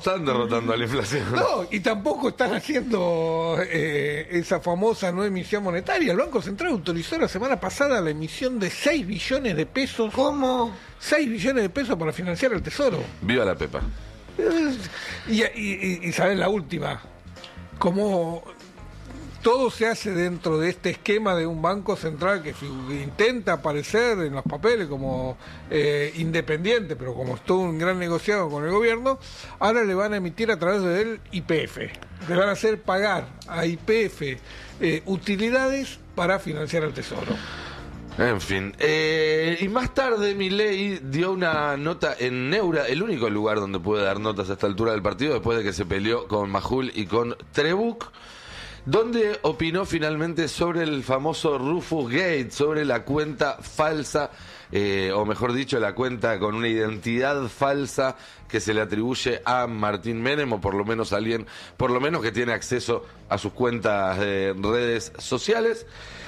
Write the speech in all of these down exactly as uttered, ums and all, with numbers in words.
están derrotando a la inflación. No, y tampoco están haciendo eh, esa famosa no emisión monetaria. El Banco Central autorizó la semana pasada la emisión de seis billones de pesos. ¿Cómo? seis billones de pesos para financiar el Tesoro. Viva la Pepa. Y, y, y, y ¿sabes la última? Como todo se hace dentro de este esquema de un banco central que intenta aparecer en los papeles como eh, independiente, pero como estuvo un gran negociado con el gobierno, ahora le van a emitir a través del Y P F. Le van a hacer pagar a Y P F eh, utilidades para financiar el Tesoro. En fin, eh, y más tarde Milei dio una nota en Neura, el único lugar donde puede dar notas a esta altura del partido, después de que se peleó con Majul y con Trebuch, donde opinó finalmente sobre el famoso Rufus Gate, sobre la cuenta falsa, eh, o mejor dicho, la cuenta con una identidad falsa que se le atribuye a Martín Menem, o por lo menos a alguien, por lo menos que tiene acceso a sus cuentas de redes sociales.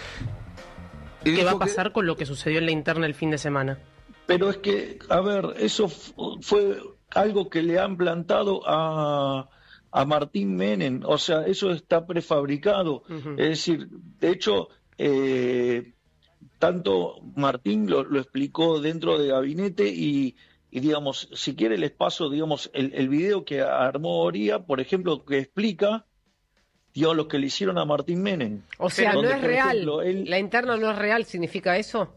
¿Qué va a pasar que... con lo que sucedió en la interna el fin de semana? Pero es que, a ver, eso fue algo que le han plantado a, a Martín Menem, o sea, eso está prefabricado. Uh-huh. Es decir, de hecho, eh, tanto Martín lo, lo explicó dentro de gabinete y, y, digamos, si quiere les paso, digamos, el, el video que armó Oría, por ejemplo, que explica digamos, lo que le hicieron a Martín Menem. O sea, donde, no es real. Ejemplo, él, ¿La interna no es real? ¿Significa eso?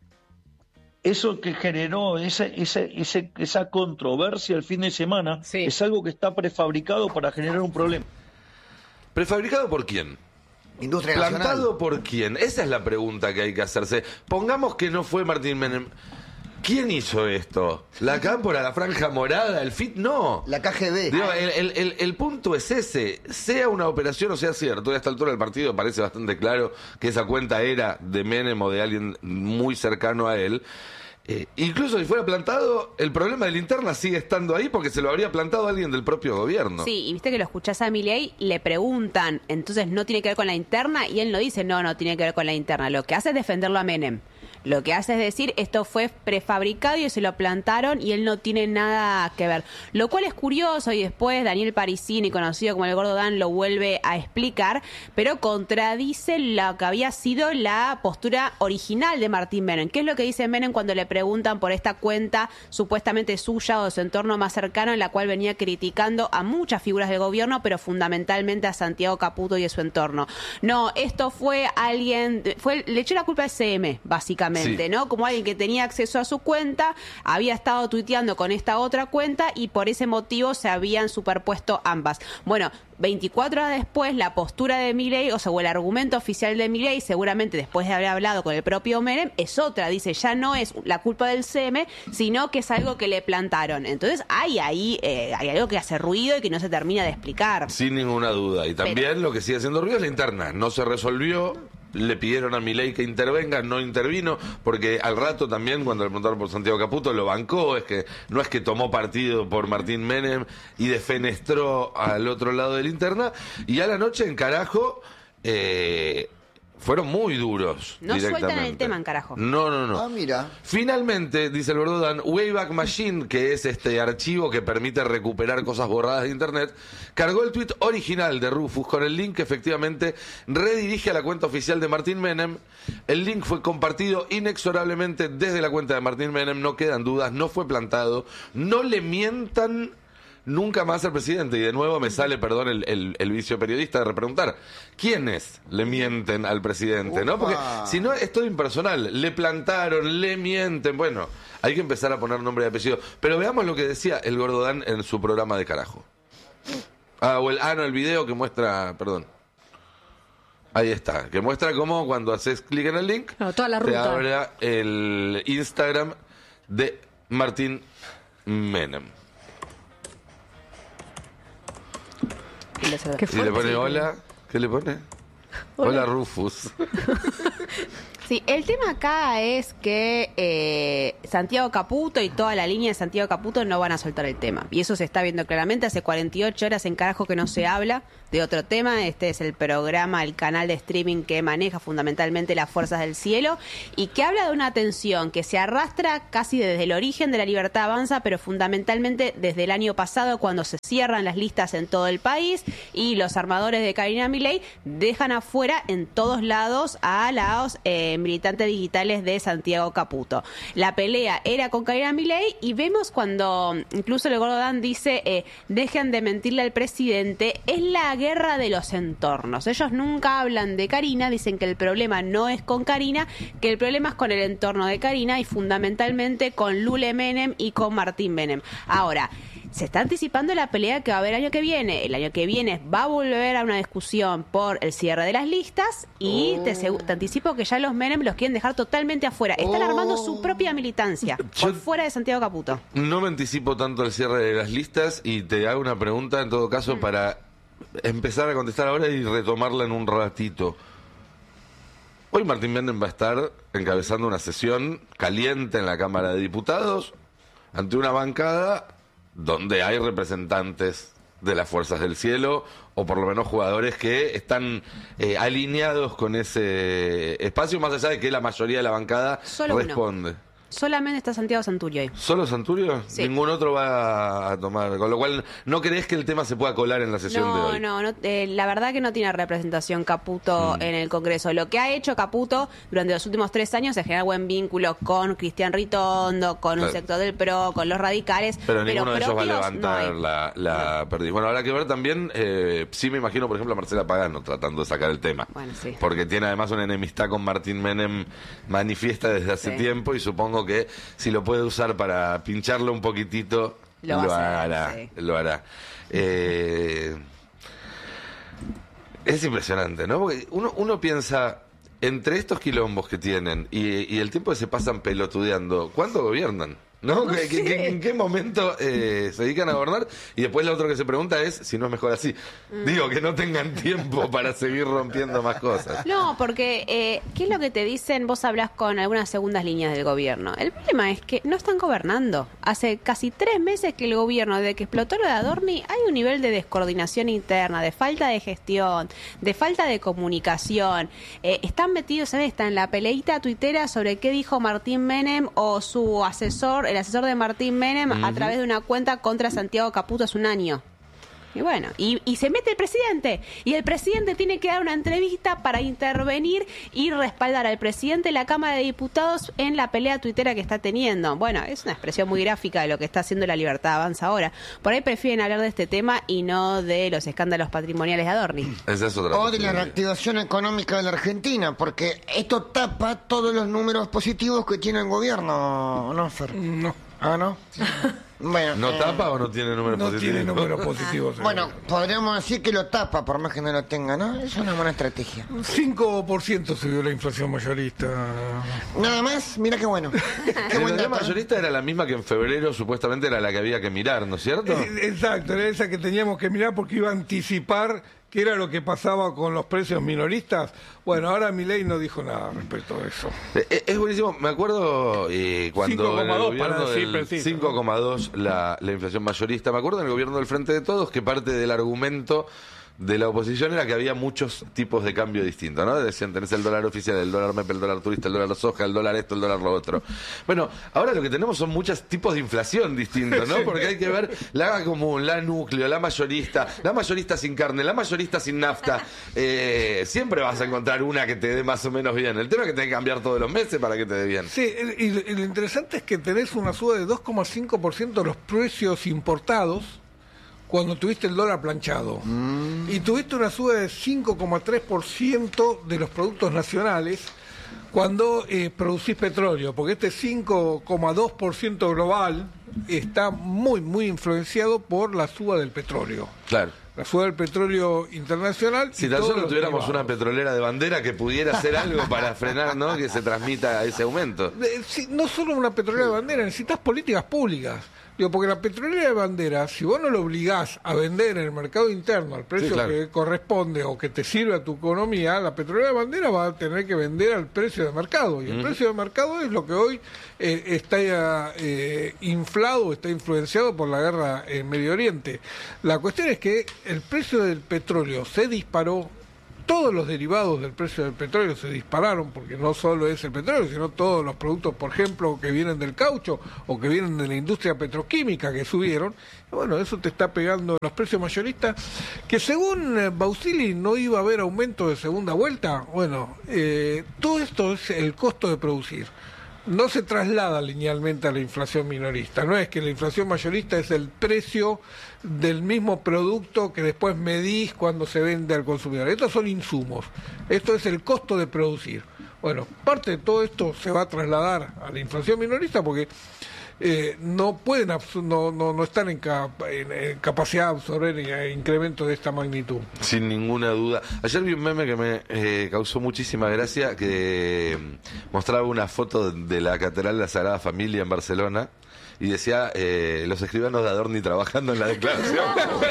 Eso que generó esa, esa, esa, esa controversia el fin de semana, sí, es algo que está prefabricado para generar un problema. ¿Prefabricado por quién? Industria ¿Plantado nacional. por quién? Esa es la pregunta que hay que hacerse. Pongamos que no fue Martín Menem. ¿Quién hizo esto? ¿La Cámpora, la Franja Morada, el F I T? No. La K G B. Digo, el, el, el, el punto es ese. Sea una operación o sea cierto, a esta altura del partido parece bastante claro que esa cuenta era de Menem o de alguien muy cercano a él. Eh, incluso si fuera plantado, el problema de la interna sigue estando ahí porque se lo habría plantado alguien del propio gobierno. Sí, y viste que lo escuchás a Milei, le preguntan, entonces no tiene que ver con la interna, y él no dice, no, no tiene que ver con la interna. Lo que hace es defenderlo a Menem. Lo que hace es decir, esto fue prefabricado y se lo plantaron y él no tiene nada que ver. Lo cual es curioso, y después Daniel Parisini, conocido como el Gordo Dan, lo vuelve a explicar, pero contradice lo que había sido la postura original de Martín Menem. ¿Qué es lo que dice Menem cuando le preguntan por esta cuenta supuestamente suya o de su entorno más cercano, en la cual venía criticando a muchas figuras del gobierno, pero fundamentalmente a Santiago Caputo y a su entorno? No, esto fue alguien, fue le echó la culpa al C M, básicamente. Sí. ¿No? Como alguien que tenía acceso a su cuenta, había estado tuiteando con esta otra cuenta y por ese motivo se habían superpuesto ambas. Bueno, veinticuatro horas después, la postura de Milei, o sea, o el argumento oficial de Milei, seguramente después de haber hablado con el propio Menem, es otra. Dice, ya no es la culpa del C M, sino que es algo que le plantaron. Entonces, hay ahí eh, hay algo que hace ruido y que no se termina de explicar. Sin ninguna duda. Y también Pero... lo que sigue haciendo ruido es la interna. No se resolvió. Le pidieron a Milei que intervenga, no intervino, porque al rato también, cuando le preguntaron por Santiago Caputo, lo bancó. Es que no es que tomó partido por Martín Menem y defenestró al otro lado de la interna. Y a la noche, en carajo, eh, fueron muy duros. No sueltan el tema, en carajo. No, no, no. Ah, mira. Finalmente, dice el Gordo Dan, Wayback Machine, que es este archivo que permite recuperar cosas borradas de internet, cargó el tuit original de Rufus con el link que efectivamente redirige a la cuenta oficial de Martín Menem. El link fue compartido inexorablemente desde la cuenta de Martín Menem, no quedan dudas, no fue plantado. No le mientan nunca más al presidente. Y de nuevo me sale, perdón, el, el, el vicio periodista de repreguntar, ¿quiénes le mienten al presidente? Ufa. ¿No? Porque si no es todo impersonal. Le plantaron, le mienten. Bueno, hay que empezar a poner nombre y apellido. Pero veamos lo que decía el Gordo Dan en su programa de carajo. Ah, o el, ah, no, el video que muestra, perdón. Ahí está, que muestra cómo cuando haces clic en el link, no, toda la ruta. Te abre el Instagram de Martín Menem. ¿Qué y le pone hola, ¿qué le pone? Hola, hola Rufus. Sí, el tema acá es que eh, Santiago Caputo y toda la línea de Santiago Caputo no van a soltar el tema. Y eso se está viendo claramente. Hace cuarenta y ocho horas en carajo que no se habla de otro tema. Este es el programa, el canal de streaming que maneja fundamentalmente las fuerzas del cielo y que habla de una tensión que se arrastra casi desde el origen de La Libertad Avanza, pero fundamentalmente desde el año pasado, cuando se cierran las listas en todo el país y los armadores de Karina Milei dejan afuera en todos lados a los eh, militantes digitales de Santiago Caputo. La pelea era con Karina Milei y vemos cuando incluso el Gordo Dan dice eh, dejen de mentirle al presidente, es la guerra de los entornos. Ellos nunca hablan de Karina, dicen que el problema no es con Karina, que el problema es con el entorno de Karina y fundamentalmente con Lule Menem y con Martín Menem. Ahora, se está anticipando la pelea que va a haber el año que viene. El año que viene va a volver a una discusión por el cierre de las listas y oh. te, te anticipo que ya los Menem los quieren dejar totalmente afuera. Están oh. armando su propia militancia Yo por fuera de Santiago Caputo. No me anticipo tanto el cierre de las listas y te hago una pregunta en todo caso mm. para empezar a contestar ahora y retomarla en un ratito. Hoy Martín Menem va a estar encabezando una sesión caliente en la Cámara de Diputados ante una bancada donde hay representantes de las fuerzas del cielo, o por lo menos jugadores que están eh, alineados con ese espacio, más allá de que la mayoría de la bancada Solo responde. Uno. Solamente está Santiago Santurio ahí. ¿Solo Santurio? Sí. Ningún otro va a tomar. Con lo cual, ¿no crees que el tema se pueda colar en la sesión no, de hoy? No, no. Eh, la verdad que no tiene representación Caputo mm. en el Congreso. Lo que ha hecho Caputo durante los últimos tres años es generar buen vínculo con Cristian Ritondo, con claro. un sector del P R O, con los radicales. Pero, pero ninguno de ellos va a levantar no la, la no. perdiz. Bueno, habrá que ver también, eh, sí me imagino, por ejemplo, a Marcela Pagano tratando de sacar el tema. Bueno, sí. Porque tiene además una enemistad con Martín Menem manifiesta desde hace sí. tiempo y supongo que si lo puede usar para pincharlo un poquitito, lo, lo hará, sí. lo hará. Eh, es impresionante, ¿no? Porque uno, uno piensa, entre estos quilombos que tienen y, y el tiempo que se pasan pelotudeando, ¿cuándo gobiernan? ¿No? no ¿En, qué, ¿En qué momento eh, se dedican a gobernar? Y después la otra que se pregunta es si no es mejor así. Mm. Digo, que no tengan tiempo para seguir rompiendo más cosas. No, porque eh, ¿qué es lo que te dicen? Vos hablas con algunas segundas líneas del gobierno. El problema es que no están gobernando. Hace casi tres meses que el gobierno, desde que explotó lo de Adorni, hay un nivel de descoordinación interna, de falta de gestión, de falta de comunicación. Eh, están metidos en esta, en la peleita tuitera sobre qué dijo Martín Menem o su asesor, el asesor de Martín Menem, uh-huh. a través de una cuenta contra Santiago Caputo hace un año. Y bueno, y, y se mete el presidente. Y el presidente tiene que dar una entrevista para intervenir y respaldar al presidente de la Cámara de Diputados en la pelea tuitera que está teniendo. Bueno, es una expresión muy gráfica de lo que está haciendo La Libertad Avanza ahora. Por ahí prefieren hablar de este tema y no de los escándalos patrimoniales de Adorni. Esa es otra o de la reactivación económica de la Argentina, porque esto tapa todos los números positivos que tiene el gobierno, ¿no, Fer? No. ¿Ah, no? Bueno, ¿No eh, tapa o no tiene números no positivos? No tiene números positivos. Bueno, podríamos decir que lo tapa, por más que no lo tenga, ¿no? Es una buena estrategia. cinco por ciento subió la inflación mayorista. Nada más, mira qué bueno. Qué la buen dato, mayorista era la misma que en febrero supuestamente era la que había que mirar, ¿no es cierto? Exacto, era esa que teníamos que mirar porque iba a anticipar qué era lo que pasaba con los precios minoristas. Bueno, ahora Milei no dijo nada respecto a eso. Es, es buenísimo, me acuerdo eh, cuando en el gobierno del cinco coma dos la, la inflación mayorista, me acuerdo en el gobierno del Frente de Todos que parte del argumento de la oposición era que había muchos tipos de cambio distintos, ¿no? Decían, tenés el dólar oficial, el dólar M E P, el dólar turista, el dólar soja, el dólar esto, el dólar lo otro. Bueno, ahora lo que tenemos son muchos tipos de inflación distintos, ¿no? Porque hay que ver la común, la núcleo, la mayorista, la mayorista sin carne, la mayorista sin nafta. Eh, siempre vas a encontrar una que te dé más o menos bien. El tema es que tenés que cambiar todos los meses para que te dé bien. Sí, y, y lo interesante es que tenés una suba de dos coma cinco por ciento de los precios importados cuando tuviste el dólar planchado. Mm. Y tuviste una suba de cinco coma tres por ciento de los productos nacionales cuando eh, producís petróleo, porque este cinco coma dos por ciento global está muy, muy influenciado por la suba del petróleo. Claro. La suba del petróleo internacional. Si tan solo tuviéramos una petrolera de bandera que pudiera hacer algo para frenar, ¿no?, que se transmita ese aumento. Eh, sí, no solo una petrolera de bandera, necesitas políticas públicas. Digo, porque la petrolera de bandera, si vos no lo obligás a vender en el mercado interno al precio Sí, claro. que corresponde o que te sirve a tu economía, la petrolera de bandera va a tener que vender al precio de mercado. Y el Mm. precio de mercado es lo que hoy eh, está eh, inflado, está influenciado por la guerra en Medio Oriente. La cuestión es que el precio del petróleo se disparó. Todos los derivados del precio del petróleo se dispararon, porque no solo es el petróleo, sino todos los productos, por ejemplo, que vienen del caucho o que vienen de la industria petroquímica que subieron. Y bueno, eso te está pegando los precios mayoristas, que según eh, Bausili no iba a haber aumento de segunda vuelta. Bueno, eh, todo esto es el costo de producir. No se traslada linealmente a la inflación minorista. No es que la inflación mayorista es el precio del mismo producto que después medís cuando se vende al consumidor. Estos son insumos. Esto es el costo de producir. Bueno, parte de todo esto se va a trasladar a la inflación minorista porque eh, no pueden, no, no, no están en, cap en, en capacidad de absorber eh, incrementos de esta magnitud. Sin ninguna duda. Ayer vi un meme que me eh, causó muchísima gracia, que eh, mostraba una foto de la Catedral de la Sagrada Familia en Barcelona y decía eh, los escribanos de Adorni trabajando en la declaración.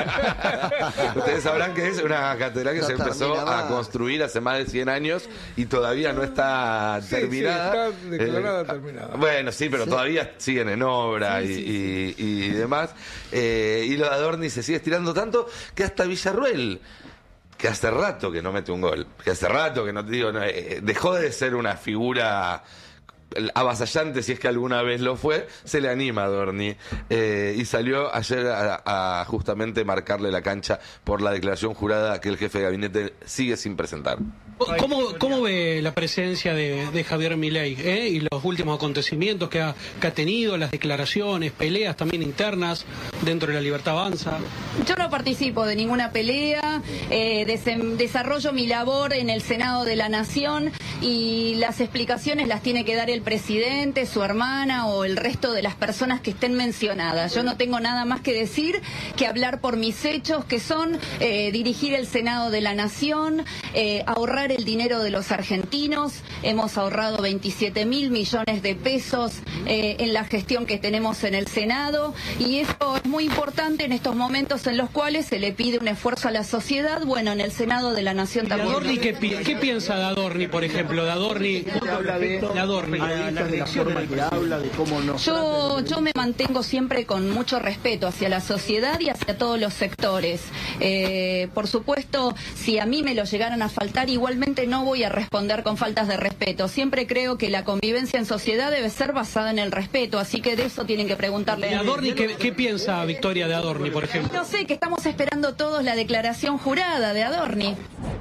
Ustedes sabrán que es una catedral que No se empezó terminaba. a construir hace más de cien años y todavía no está Sí, terminada. sí, está declarada Eh, terminada. Bueno, sí, pero Sí. todavía siguen en obra Sí, y, sí, y- y demás. Eh, y lo de Adorni se sigue estirando tanto que hasta Villarruel, que hace rato que no mete un gol, que hace rato que no te digo, no, eh, dejó de ser una figura avasallante, si es que alguna vez lo fue, se le anima a Adorni eh, y salió ayer a, a justamente marcarle la cancha por la declaración jurada que el jefe de gabinete sigue sin presentar. ¿Cómo, cómo ve la presencia de, de Javier Milei eh? y los últimos acontecimientos que ha, que ha tenido, las declaraciones, peleas también internas dentro de la Libertad Avanza? Yo no participo de ninguna pelea, eh, desem- desarrollo mi labor en el Senado de la Nación y las explicaciones las tiene que dar el presidente, su hermana o el resto de las personas que estén mencionadas. Yo no tengo nada más que decir que hablar por mis hechos, que son eh, dirigir el Senado de la Nación, eh, ahorrar el dinero de los argentinos. Hemos ahorrado veintisiete mil millones de pesos eh, en la gestión que tenemos en el Senado y eso es muy importante en estos momentos en los cuales se le pide un esfuerzo a la sociedad. Bueno, en el Senado de la Nación ¿Y también. Adorni qué, pi- qué piensa de Adorni, por ejemplo? De Adorni, de Adorni. Yo, yo me mantengo siempre con mucho respeto hacia la sociedad y hacia todos los sectores. Eh, por supuesto, si a mí me lo llegaran a faltar, igualmente no voy a responder con faltas de respeto. Siempre creo que la convivencia en sociedad debe ser basada en el respeto, así que de eso tienen que preguntarle ¿Y a Adorni qué, qué piensa Victoria de Adorni, por ejemplo? No sé, que estamos esperando todos la declaración jurada de Adorni.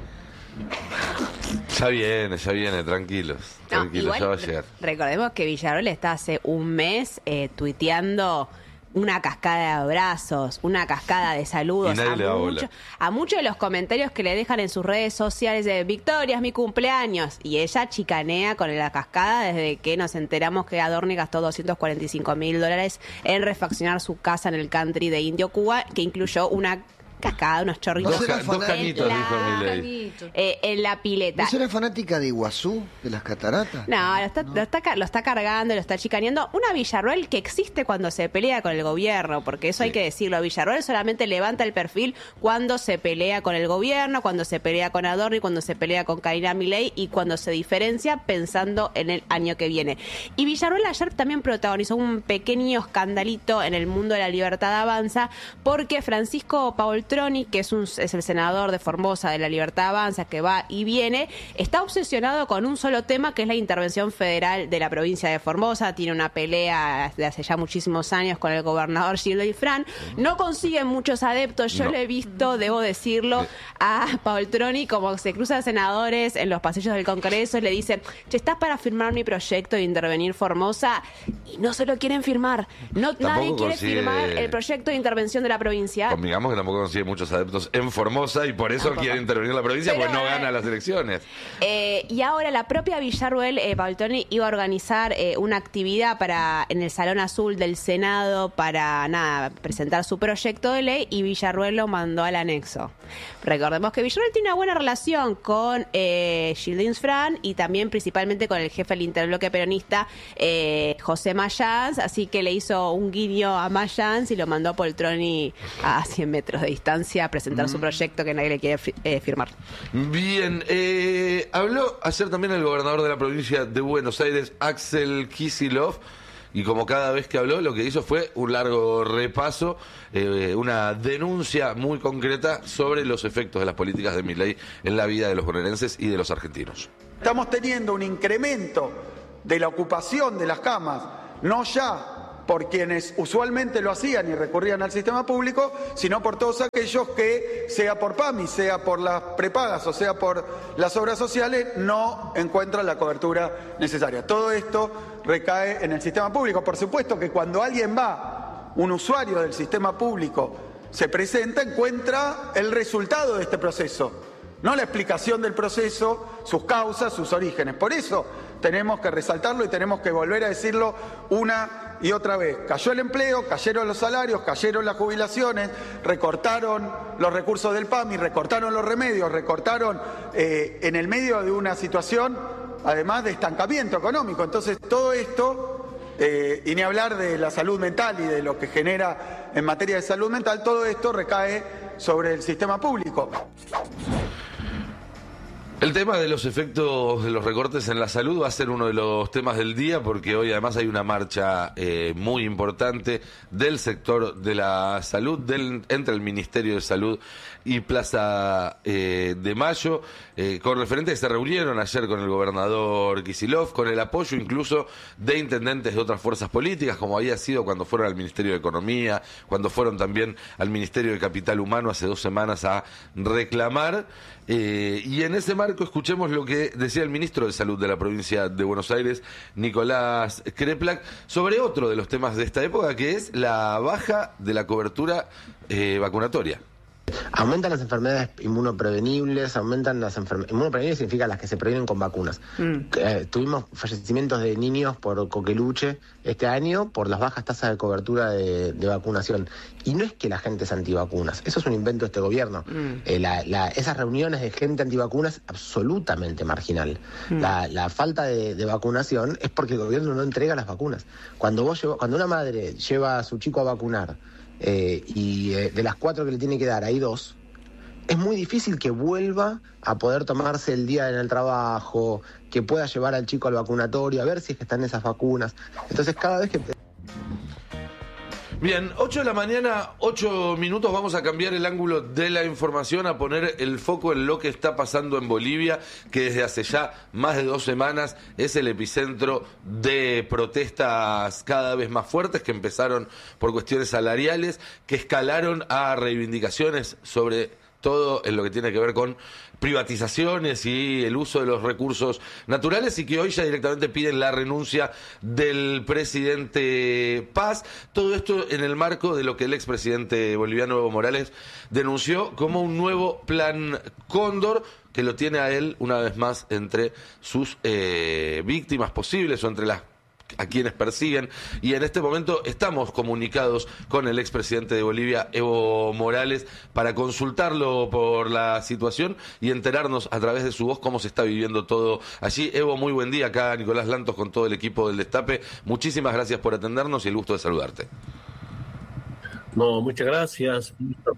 Ya viene, ya viene, tranquilos. No, Tranquilos, igual, ya va a llegar. recordemos que Villarroel está hace un mes eh, tuiteando una cascada de abrazos, una cascada de saludos Y nadie a, le da mucho- bola. a muchos de los comentarios que le dejan en sus redes sociales de Victoria, es mi cumpleaños. Y ella chicanea con la cascada desde que nos enteramos que Adorni gastó doscientos cuarenta y cinco mil dólares en refaccionar su casa en el country de Indio, Cuba, que incluyó una cascada, unos chorritos. Dos, será ca- dos fanático. cañitos, La- dijo Milei. eh, en la pileta. ¿No será fanática de Iguazú, de las cataratas? No, lo está, Lo, está, ca- lo está cargando, lo está chicaneando. Una Villarroel que existe cuando se pelea con el gobierno, porque eso hay que decirlo. Villarroel solamente levanta el perfil cuando se pelea con el gobierno, cuando se pelea con Adorni, cuando se pelea con Karina Milei y cuando se diferencia pensando en el año que viene. Y Villarroel ayer también protagonizó un pequeño escandalito en el mundo de la Libertad Avanza, porque Francisco Paul Troni, que es, un, es el senador de Formosa de la Libertad Avanza, que va y viene, está obsesionado con un solo tema, que es la intervención federal de la provincia de Formosa. Tiene una pelea de hace ya muchísimos años con el gobernador Gildo Fran. No consigue muchos adeptos. Yo No. lo he visto, debo decirlo, a Paul Troni como se cruza senadores en los pasillos del Congreso y le dicen, che, ¿estás para firmar mi proyecto de intervenir Formosa? Y no se lo quieren firmar. No, Tampoco nadie quiere consigue- firmar el proyecto de intervención de la provincia. Convengamos que tampoco consigue tiene muchos adeptos en Formosa y por eso quiere intervenir la provincia, Pero, porque no eh, gana las elecciones. Eh, y ahora la propia Villarruel, eh, Paultoni, iba a organizar eh, una actividad para en el Salón Azul del Senado para nada presentar su proyecto de ley y Villarruel lo mandó al anexo. Recordemos que Villarruel tiene una buena relación con eh, Gildins Fran y también principalmente con el jefe del interbloque peronista, eh, José Mayans, así que le hizo un guiño a Mayans y lo mandó a Poltroni a cien metros de distancia a presentar mm. su proyecto que nadie le quiere fi- eh, firmar. Bien, eh, habló ayer también el gobernador de la provincia de Buenos Aires, Axel Kicillof, y como cada vez que habló, lo que hizo fue un largo repaso, eh, una denuncia muy concreta sobre los efectos de las políticas de Milei en la vida de los bonaerenses y de los argentinos. Estamos teniendo un incremento de la ocupación de las camas, no ya por quienes usualmente lo hacían y recurrían al sistema público, sino por todos aquellos que, sea por PAMI, sea por las prepagas o sea por las obras sociales, no encuentran la cobertura necesaria. Todo esto recae en el sistema público. Por supuesto que cuando alguien va, un usuario del sistema público, se presenta, encuentra el resultado de este proceso, no la explicación del proceso, sus causas, sus orígenes. Por eso tenemos que resaltarlo y tenemos que volver a decirlo una y otra vez. Cayó el empleo, cayeron los salarios, cayeron las jubilaciones, recortaron los recursos del PAMI, recortaron los remedios, recortaron eh, en el medio de una situación, además de estancamiento económico. Entonces, todo esto, eh, y ni hablar de la salud mental y de lo que genera en materia de salud mental, todo esto recae sobre el sistema público. El tema de los efectos de los recortes en la salud va a ser uno de los temas del día, porque hoy además hay una marcha eh, muy importante del sector de la salud, del, entre el Ministerio de Salud y Plaza eh, de Mayo, eh, con referentes que se reunieron ayer con el gobernador Kicillof, con el apoyo incluso de intendentes de otras fuerzas políticas, como había sido cuando fueron al Ministerio de Economía, cuando fueron también al Ministerio de Capital Humano hace dos semanas a reclamar. Eh, y en ese marco escuchemos lo que decía el ministro de Salud de la provincia de Buenos Aires, Nicolás Kreplak, sobre otro de los temas de esta época, que es la baja de la cobertura eh, vacunatoria. Aumentan las enfermedades inmunoprevenibles, aumentan las enfermedades... Inmunoprevenibles significa las que se previenen con vacunas. Mm. Eh, tuvimos fallecimientos de niños por coqueluche este año por las bajas tasas de cobertura de, de vacunación. Y no es que la gente es antivacunas, eso es un invento de este gobierno. Mm. Eh, la, la, esas reuniones de gente antivacunas es absolutamente marginal. Mm. La, la falta de, de vacunación es porque el gobierno no entrega las vacunas. Cuando, vos llevo, cuando una madre lleva a su chico a vacunar, Eh, y eh, de las cuatro que le tiene que dar hay dos, es muy difícil que vuelva a poder tomarse el día en el trabajo, que pueda llevar al chico al vacunatorio, a ver si es que están esas vacunas. Entonces cada vez que... Bien, ocho de la mañana, ocho minutos, vamos a cambiar el ángulo de la información, a poner el foco en lo que está pasando en Bolivia, que desde hace ya más de dos semanas es el epicentro de protestas cada vez más fuertes, que empezaron por cuestiones salariales, que escalaron a reivindicaciones sobre todo en lo que tiene que ver con privatizaciones y el uso de los recursos naturales, y que hoy ya directamente piden la renuncia del presidente Paz. Todo esto en el marco de lo que el expresidente boliviano Evo Morales denunció como un nuevo plan Cóndor, que lo tiene a él una vez más entre sus eh, víctimas posibles o entre las a quienes persiguen, y en este momento estamos comunicados con el expresidente de Bolivia, Evo Morales, para consultarlo por la situación y enterarnos a través de su voz cómo se está viviendo todo allí. Evo, muy buen día. Acá Nicolás Lantos con todo el equipo del Destape. Muchísimas gracias por atendernos y el gusto de saludarte. No, muchas gracias.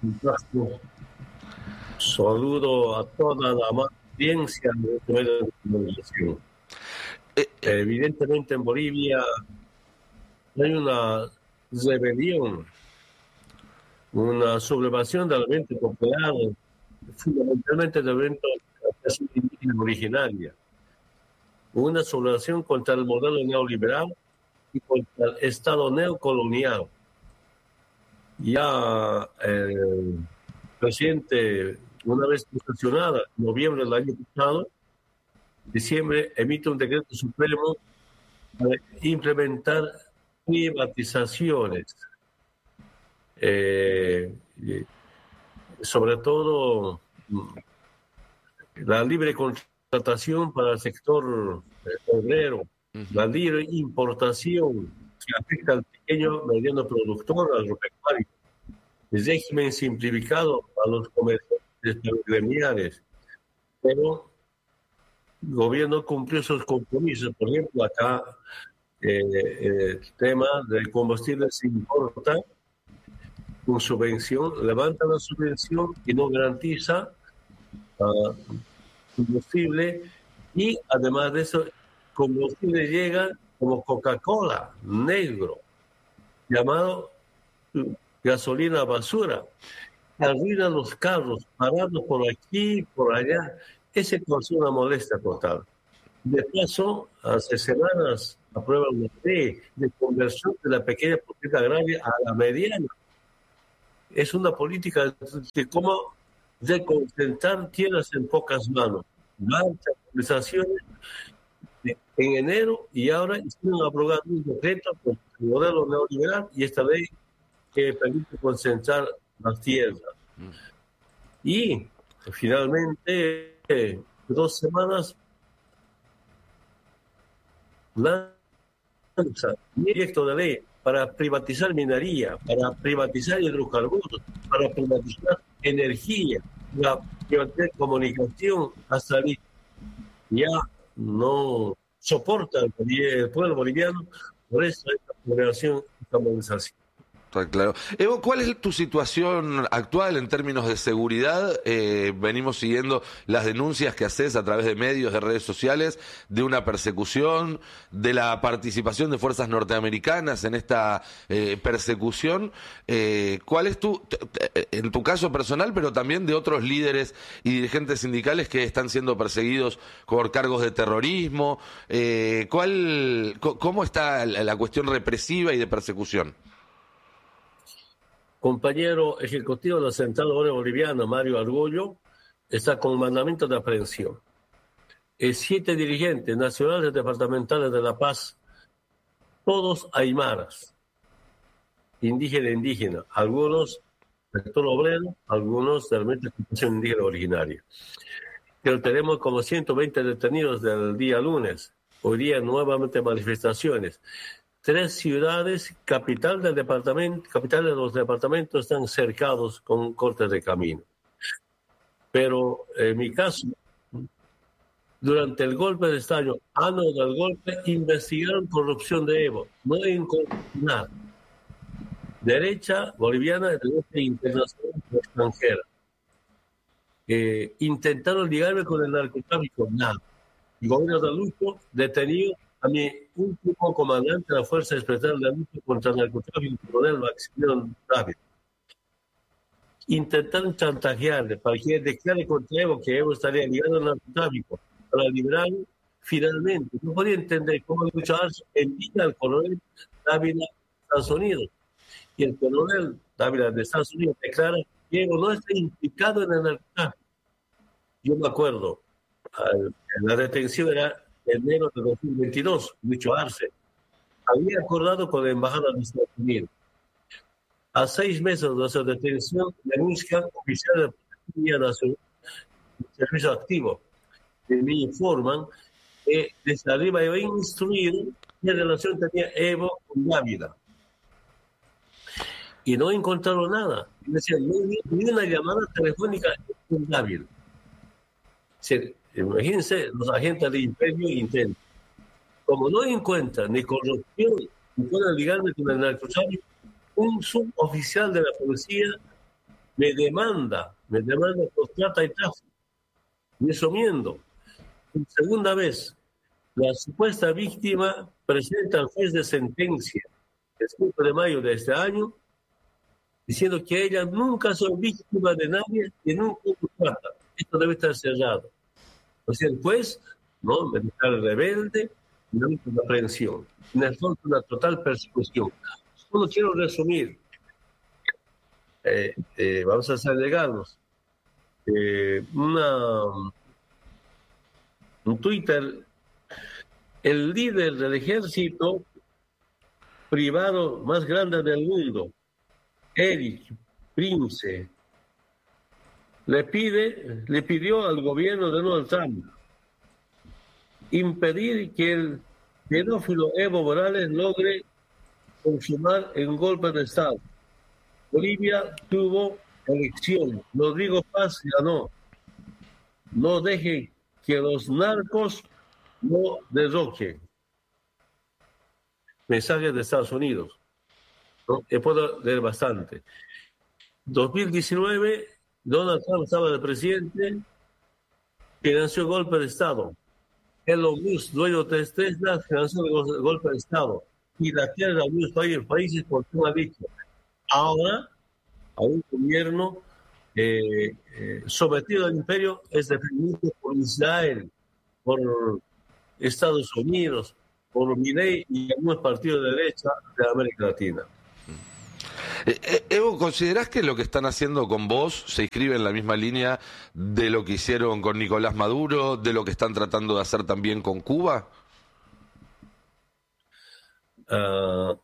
Saludo a toda la audiencia de este medio de comunicación. Eh, eh. Evidentemente en Bolivia hay una rebelión, una sublevación del ambiente popular, fundamentalmente del ambiente originaria, una sublevación contra el modelo neoliberal y contra el Estado neocolonial. Ya el presidente, una vez posesionada en noviembre del año pasado, diciembre, emite un decreto supremo para implementar privatizaciones. Eh, sobre todo la libre contratación para el sector obrero, uh-huh. la libre importación que afecta al pequeño mediano productor, al agropecuario, el régimen simplificado a los comerciantes gremiales, pero el gobierno cumplió sus compromisos. Por ejemplo, acá eh, el tema del combustible se importa con subvención, levanta la subvención y no garantiza uh, combustible, y además de eso, combustible llega como Coca-Cola negro, llamado gasolina basura, arruina los carros, parados por aquí, por allá. Ese causó una molestia total. De paso, hace semanas aprueban una ley de conversión de la pequeña propiedad agraria a la mediana. Es una política de cómo reconcentrar tierras en pocas manos. Marchas, movilizaciones en enero, y ahora están abrogando un decreto con el modelo neoliberal y esta ley que permite concentrar las tierras. Y finalmente, eh, dos semanas, lanza un proyecto de ley para privatizar minería, para privatizar hidrocarburos, para privatizar energía, para privatizar comunicación, hasta ahí. Ya no soporta el, el pueblo boliviano por esta población, esta movilización. Claro. Evo, ¿cuál es tu situación actual en términos de seguridad? Eh, venimos siguiendo las denuncias que haces a través de medios, de redes sociales, de una persecución, de la participación de fuerzas norteamericanas en esta eh, persecución. Eh, ¿Cuál es tu, en tu caso personal, pero también de otros líderes y dirigentes sindicales que están siendo perseguidos por cargos de terrorismo? Eh, ¿cuál, ¿Cómo está la cuestión represiva y de persecución? Compañero ejecutivo de la Central Obrera Boliviana, Mario Arguello, está con mandamiento de aprehensión. Eh, siete dirigentes nacionales departamentales de La Paz, todos aymaras, indígena indígena, algunos del sector obrero, algunos de la ocupación indígena originaria. Pero tenemos como ciento veinte detenidos del día lunes. Hoy día nuevamente manifestaciones. Tres ciudades, capital del departamento, capital de los departamentos, están cercados con cortes de camino. Pero en mi caso, durante el golpe de Estado, años del golpe, investigaron corrupción de Evo. No encontraron nada. Derecha boliviana, derecha internacional extranjera. Eh, intentaron ligarme con el narcotráfico, nada. El gobierno de Lucho, detenido a mi último comandante de la Fuerza Especial de Lucha contra el Narcotráfico, el coronel Maximiliano David. Intentaron chantajearle para que declare contra Evo que Evo estaría ligado al narcotráfico, para liberarlo. Finalmente, no podía entender cómo Lucho Arce envía al coronel Dávila de Estados Unidos. Y el coronel Dávila de Estados Unidos declara que Evo no está implicado en el narcotráfico. Yo me acuerdo, la detención era enero de dos mil veintidós, Lucho Arce había acordado con la embajada de Estados Unidos. A seis meses de su detención, denuncian oficiales de Policía Nacional de Servicio Activo, que me informan que desde arriba había instruido qué relación tenía Evo con Dávila. Y no encontraron nada. Decían, no ni, ni una llamada telefónica con Dávila. Se, Imagínense los agentes de imperio interno. Como no encuentran ni corrupción ni pueden ligarme con el narcotráfico, un suboficial de la policía me demanda, me demanda por trata y tráfico. Me somiendo. Por segunda vez, la supuesta víctima presenta al juez de sentencia el cinco de mayo de este año, diciendo que ella nunca fue víctima de nadie y nunca hubo trata. Esto debe estar cerrado. O sea, el juez, ¿no?, me declara rebelde, y no con la aprehensión. En el fondo, una total persecución. Solo quiero resumir. Eh, eh, vamos a hacer legalos. Eh, una, un Twitter, el líder del ejército privado más grande del mundo, Eric Prince, le pide, le pidió al gobierno de Donald Trump impedir que el pedófilo Evo Morales logre consumar un golpe de Estado. Bolivia tuvo elección. Rodrigo Paz ganó. No deje que los narcos lo derroquen. Mensajes de Estados Unidos. ¿No? He podido leer bastante. dos mil diecinueve, Donald Trump estaba de presidente, financió golpe de Estado. Elon Musk, dueño de Tesla, financió el golpe de Estado. Y la tierra de algunos países por qué ha dicho. Ahora, a un gobierno eh, eh, sometido al imperio es defendido por Israel, por Estados Unidos, por Milei y algunos partidos de derecha de América Latina. Eh, Evo, ¿considerás que lo que están haciendo con vos se inscribe en la misma línea de lo que hicieron con Nicolás Maduro, de lo que están tratando de hacer también con Cuba? Uh,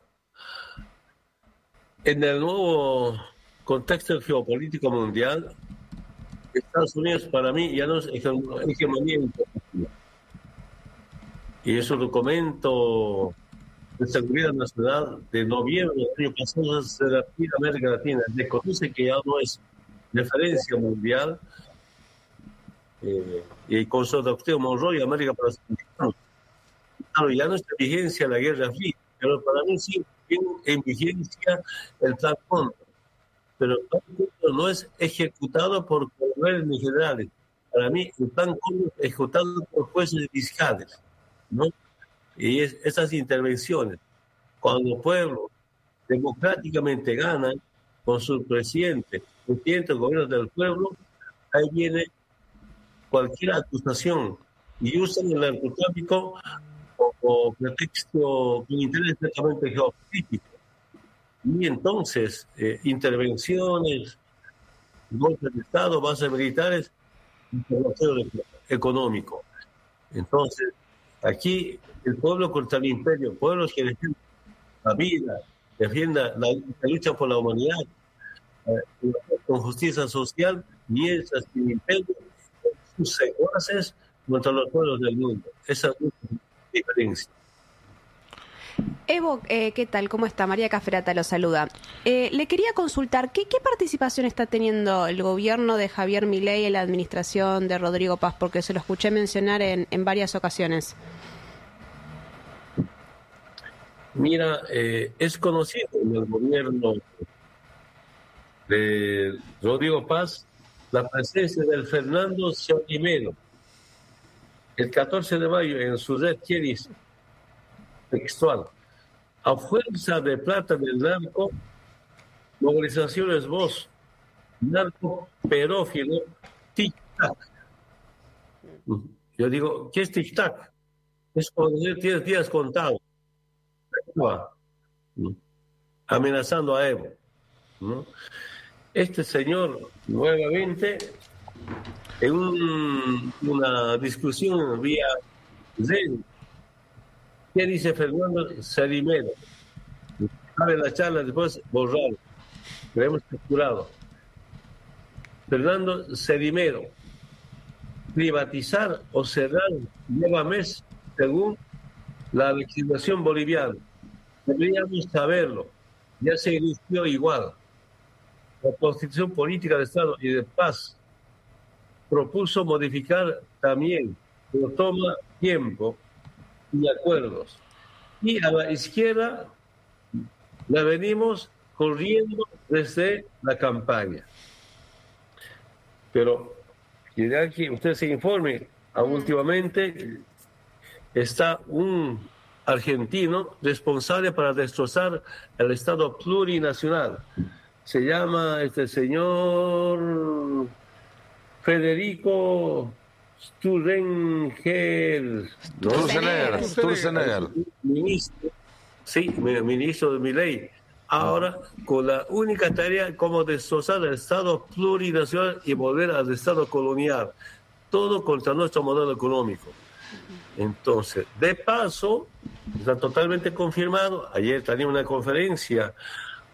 en el nuevo contexto geopolítico mundial, Estados Unidos para mí ya no es hegemonía internacional. Y es un documento de seguridad nacional de noviembre del año pasado de la América Latina. Reconoce que ya no es referencia mundial eh, y con su doctrina Monroe y América para los americanos. Claro, ya no está en vigencia la Guerra Fría, pero para mí sí tiene en vigencia el Plan Cóndor. Pero el Plan Cóndor no es ejecutado por coroneles ni generales. Para mí el Plan Cóndor es ejecutado por jueces fiscales, ¿no? Y es, esas intervenciones, cuando el pueblo democráticamente gana con su presidente, presidente del gobierno del pueblo, ahí viene cualquier acusación y usan el narcotráfico como pretexto con interés netamente geopolítico. Y entonces, eh, intervenciones, golpes de Estado, bases militares, intervención económico. Entonces, aquí el pueblo contra el imperio, pueblos que defienden la vida, defiendan la, la lucha por la humanidad, eh, con justicia social, y esas sin imperio, sus secuaces contra los pueblos del mundo. Esa es la diferencia. Evo, eh, ¿qué tal? ¿Cómo está? María Caferata lo saluda. Eh, le quería consultar, ¿qué, ¿qué participación está teniendo el gobierno de Javier Milei en la administración de Rodrigo Paz? Porque se lo escuché mencionar en, en varias ocasiones. Mira, eh, es conocido en el gobierno de Rodrigo Paz la presencia del Fernando Salimero. El catorce de mayo en su red Tienis textual: a fuerza de plata del narco, movilizaciones voz, narco pedófilo, tic-tac. Yo digo, ¿qué es tic-tac? Es cuando tienes días contados. Amenazando a Evo, ¿no? Este señor, nuevamente, en un, una discusión vía Zen, ¿qué dice Fernando Salimero? Sabe la charla, después borrado. Lo hemos capturado. Fernando Salimero: privatizar o cerrar lleva mes según la legislación boliviana. Deberíamos saberlo. Ya se inició igual. La Constitución Política de Estado y de Paz propuso modificar también, pero toma tiempo y acuerdos. Y a la izquierda la venimos corriendo desde la campaña. Pero quería que usted se informe. Últimamente está un argentino responsable para destrozar el Estado plurinacional. Se llama este señor Federico Sturzenegger, ¿no? Sturzenegger, Sturzenegger. Ministro, sí, ministro de Milei. Ahora, con la única tarea como destrozar el Estado plurinacional y volver al Estado colonial. Todo contra nuestro modelo económico. Entonces, de paso, está totalmente confirmado. Ayer tenía una conferencia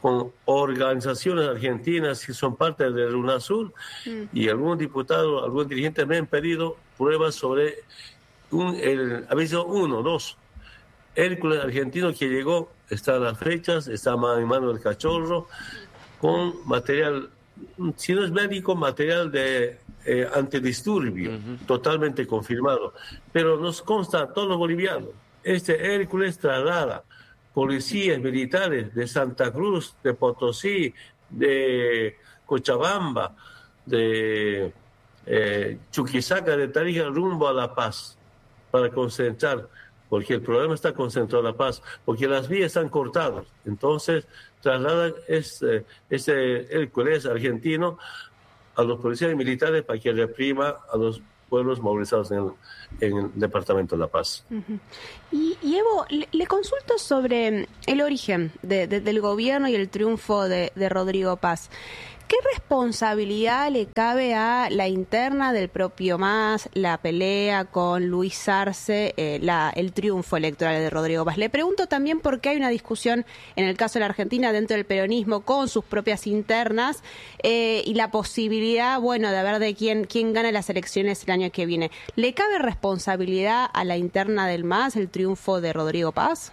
con organizaciones argentinas que son parte del UNASUR, mm. y algunos diputados, algunos dirigentes me han pedido pruebas sobre un, el aviso uno, dos. Hércules argentino que llegó, está las fechas, está en mano del cachorro, con material, si no es médico, material de eh, antidisturbio, uh-huh. totalmente confirmado. Pero nos consta a todos los bolivianos, este Hércules traslada policías militares de Santa Cruz, de Potosí, de Cochabamba, de eh, Chuquisaca, de Tarija, rumbo a La Paz, para concentrar, porque el problema está concentrado en La Paz, porque las vías están cortadas. Entonces, trasladan este, este Hércules argentino a los policías militares para que reprima a los pueblos movilizados en el, en el departamento de La Paz. Uh-huh. Y, y Evo, le, le consulto sobre el origen de, de, del gobierno y el triunfo de, de Rodrigo Paz. ¿Qué responsabilidad le cabe a la interna del propio M A S, la pelea con Luis Arce, eh, la, el triunfo electoral de Rodrigo Paz? Le pregunto también por qué hay una discusión en el caso de la Argentina dentro del peronismo con sus propias internas eh, y la posibilidad, bueno, de ver de quién, quién gana las elecciones el año que viene. ¿Le cabe responsabilidad a la interna del M A S el triunfo de Rodrigo Paz?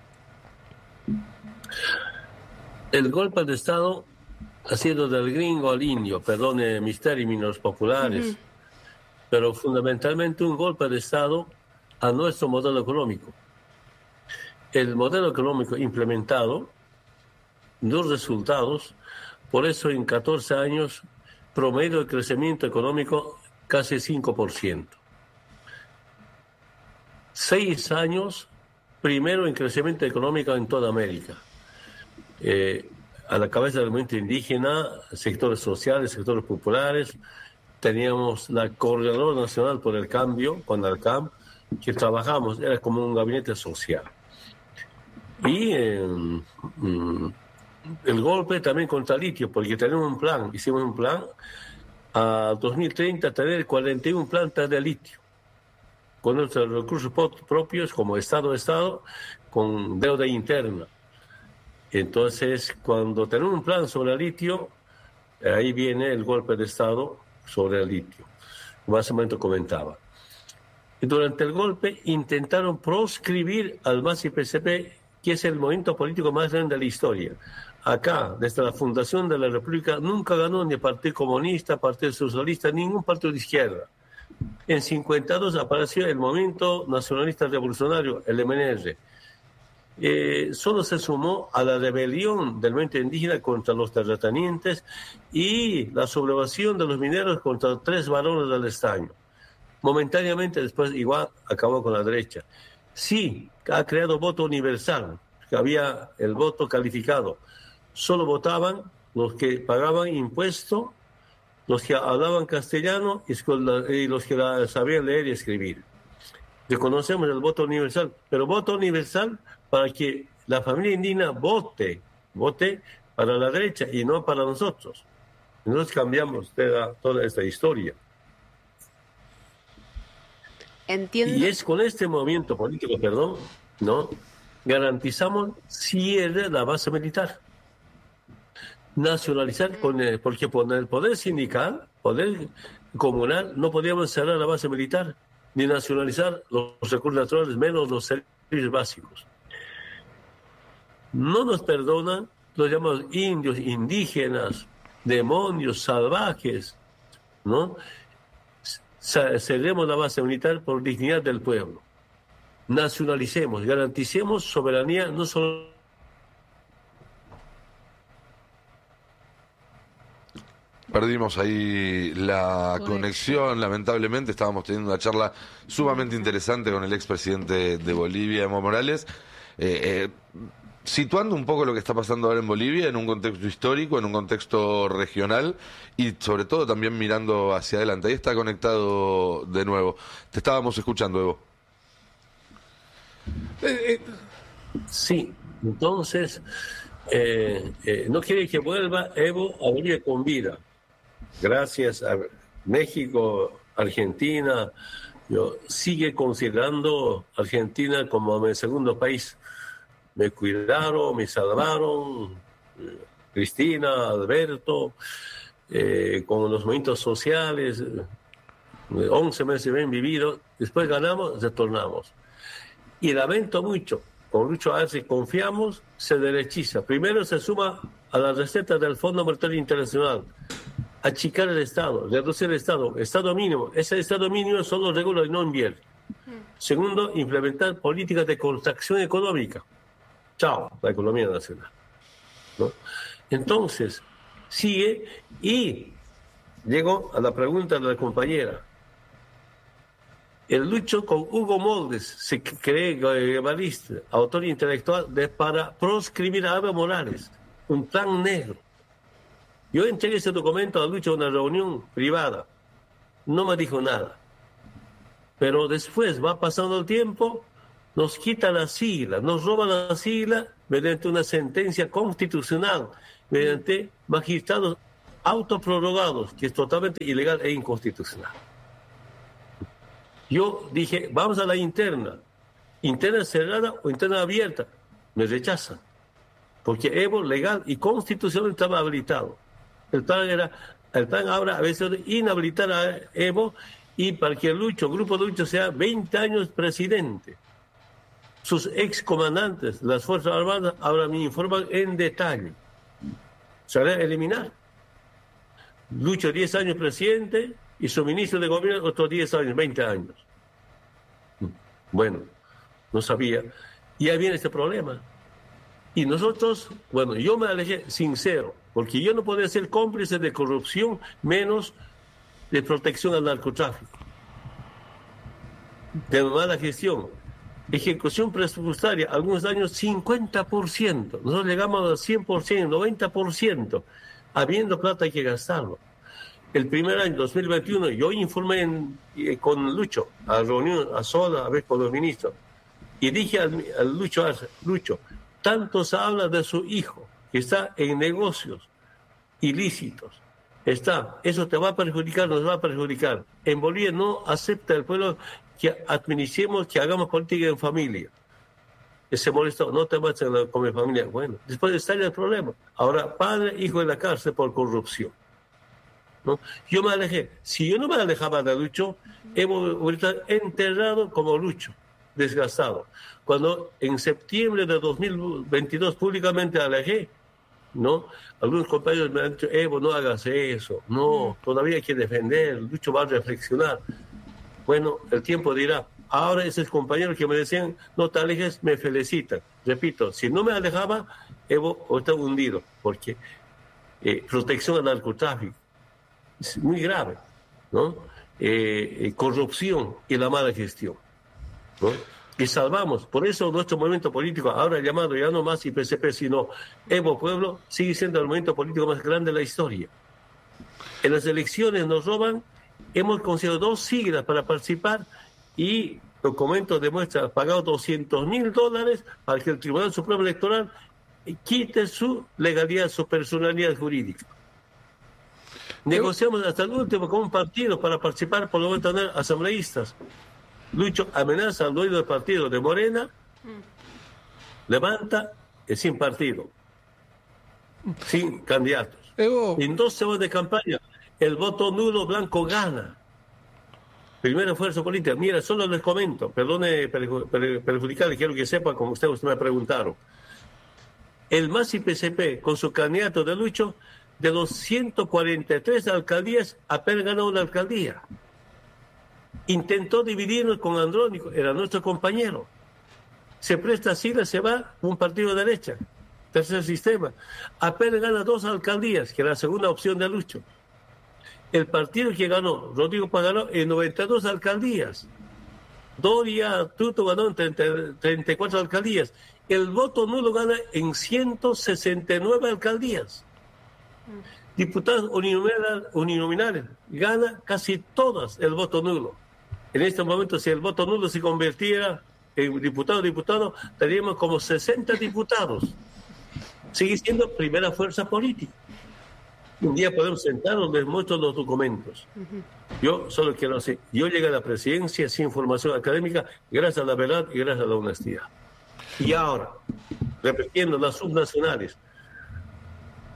El golpe de Estado ha sido del gringo al indio, perdone mis términos populares, uh-huh. pero fundamentalmente un golpe de Estado a nuestro modelo económico. El modelo económico implementado, dos resultados, por eso en catorce años, promedio de crecimiento económico casi cinco por ciento. Seis años, primero en crecimiento económico en toda América. Eh, a la cabeza del movimiento indígena, sectores sociales, sectores populares. Teníamos la Coordinadora Nacional por el Cambio, con ALCAM, que trabajamos, era como un gabinete social. Y eh, mm, el golpe también contra el litio, porque tenemos un plan, hicimos un plan, a dos mil treinta tener cuarenta y una plantas de litio, con nuestros recursos propios, como Estado a Estado, con deuda interna. Entonces, cuando tenemos un plan sobre el litio, ahí viene el golpe de Estado sobre el litio, como hace un momento comentaba. Y durante el golpe intentaron proscribir al M A S y P C P, que es el movimiento político más grande de la historia. Acá, desde la fundación de la República, nunca ganó ni el Partido Comunista, Partido Socialista, ningún partido de izquierda. En cincuenta y dos apareció el Movimiento Nacionalista Revolucionario, el M N R. Eh, solo se sumó a la rebelión del movimiento indígena contra los terratenientes y la sublevación de los mineros contra tres varones del estaño. Momentáneamente después igual acabó con la derecha. Sí, ha creado voto universal, que había el voto calificado. Solo votaban los que pagaban impuesto, los que hablaban castellano y los que sabían leer y escribir. Reconocemos el voto universal, pero voto universal para que la familia indígena vote, vote para la derecha y no para nosotros. Nosotros cambiamos toda, toda esta historia. Entiendo. Y es con este movimiento político, perdón, ¿no? Garantizamos cierre de la base militar. Nacionalizar, con el, porque con el poder sindical, poder comunal, no podíamos cerrar la base militar, ni nacionalizar los recursos naturales, menos los servicios básicos. No nos perdonan los llamados indios, indígenas, demonios, salvajes, ¿no? Cerremos la base militar por dignidad del pueblo. Nacionalicemos, garanticemos soberanía, no solo. Perdimos ahí la conexión. conexión, lamentablemente. Estábamos teniendo una charla sumamente interesante con el expresidente de Bolivia, Evo Morales, eh, eh, situando un poco lo que está pasando ahora en Bolivia en un contexto histórico, en un contexto regional y sobre todo también mirando hacia adelante. Ahí está conectado de nuevo. Te estábamos escuchando, Evo. Sí, entonces eh, eh, no quiere que vuelva Evo a Bolivia con vida. Gracias a México, Argentina, yo sigue considerando Argentina como mi segundo país. Me cuidaron, me salvaron, Cristina, Alberto, eh, con los movimientos sociales, once meses bien vividos, después ganamos, retornamos. Y lamento mucho, con Lucho Arce confiamos, se derechiza. Primero se suma a la receta del Fondo Monetario Internacional, achicar el Estado, reducir el Estado, Estado mínimo. Ese Estado mínimo solo regula y no invierte. Segundo, implementar políticas de contracción económica. Chao, la economía nacional, ¿no? Entonces, sigue y llego a la pregunta de la compañera. El Lucho con Hugo Moldes se cree guevarista, autor intelectual de, para proscribir a Evo Morales, un plan negro. Yo entregué ese documento a Lucho en una reunión privada, no me dijo nada. Pero después va pasando el tiempo, nos quita la sigla, nos roba la sigla mediante una sentencia constitucional, mediante magistrados autoprorrogados, que es totalmente ilegal e inconstitucional. Yo dije, vamos a la interna, interna cerrada o interna abierta. Me rechazan, porque Evo legal y constitucional estaba habilitado. El plan era, el plan ahora a veces inhabilitar a Evo y para que el Lucho, el grupo de Lucho sea veinte años presidente. Sus excomandantes, las Fuerzas Armadas, ahora me informan en detalle. Se van a eliminar. Lucho diez años presidente y su ministro de gobierno otros diez años, veinte años. Bueno, no sabía. Y ahí viene este problema. Y nosotros, bueno, yo me alejé sincero, porque yo no podía ser cómplice de corrupción, menos de protección al narcotráfico. De mala gestión. Ejecución presupuestaria, algunos años cincuenta por ciento. Nosotros llegamos al cien por ciento, noventa por ciento. Habiendo plata hay que gastarlo. El primer año, dos mil veintiuno, yo informé en, eh, con Lucho, a reunión, a sola, a ver con los ministros, y dije al, al Lucho, Lucho, tanto se habla de su hijo, que está en negocios ilícitos, está, eso te va a perjudicar, nos va a perjudicar. En Bolivia no acepta el pueblo que administremos, que hagamos política en familia. Se molestó, no te metas con mi familia. Bueno, después está el problema. Ahora, padre, hijo en la cárcel por corrupción, ¿no? Yo me alejé. Si yo no me alejaba de Lucho, hemos ahorita enterrado como Lucho, desgastado. Cuando en septiembre de dos mil veintidós públicamente alejé, ¿no? Algunos compañeros me han dicho, Evo, no hagas eso. No, todavía hay que defender. Lucho va a reflexionar. Bueno, el tiempo dirá. Ahora esos compañeros que me decían, no te alejes, me felicitan. Repito, si no me alejaba, Evo está hundido, porque eh, protección al narcotráfico es muy grave, ¿no? Eh, eh, corrupción y la mala gestión, ¿no? Y salvamos. Por eso nuestro movimiento político, ahora llamado ya no más I P C P, sino Evo Pueblo, sigue siendo el movimiento político más grande de la historia. En las elecciones nos roban, hemos conseguido dos siglas para participar y documentos demuestran pagado doscientos mil dólares para que el Tribunal Supremo Electoral quite su legalidad, su personalidad jurídica. Negociamos hasta el último con un partido para participar, por lo menos tener asambleístas. Lucho amenaza al dueño del partido de Morena, mm. levanta y sin partido, sin candidatos. Evo. En dos semanas de campaña, el voto nulo blanco gana. Primera fuerza política. Mira, solo les comento, perdone perjudicarle, quiero que sepan, como ustedes usted me preguntaron. El M A S I P C P, con su candidato de Lucho, de los ciento cuarenta y tres alcaldías, apenas ganó una alcaldía. Intentó dividirnos con Andrónico, era nuestro compañero. Se presta sigla, se va un partido de derecha. Tercer sistema. Apenas gana dos alcaldías, que era la segunda opción de Lucho. El partido que ganó, Rodrigo Paz ganó en noventa y dos alcaldías. Doria Tuto ganó en treinta y cuatro alcaldías. El voto nulo gana en ciento sesenta y nueve alcaldías. Diputados uninominales, uninominales gana casi todas el voto nulo. En este momento, si el voto nulo se convirtiera en diputado diputado, tendríamos como sesenta diputados. Sigue siendo primera fuerza política. Un día podemos sentarnos, les muestro los documentos. Yo solo quiero decir, yo llegué a la presidencia sin formación académica, gracias a la verdad y gracias a la honestidad. Y ahora, repitiendo las subnacionales,